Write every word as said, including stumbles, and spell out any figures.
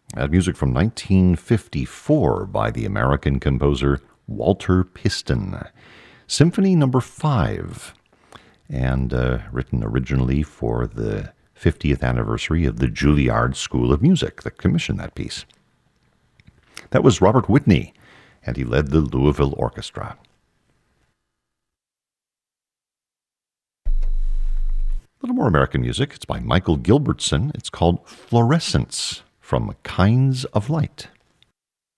That music from nineteen fifty-four by the American composer Walter Piston. Symphony number five, and uh, written originally for the fiftieth anniversary of the Juilliard School of Music that commissioned that piece. That was Robert Whitney, and he led the Louisville Orchestra. A little more American music. It's by Michael Gilbertson. It's called Fluorescence from Kinds of Light.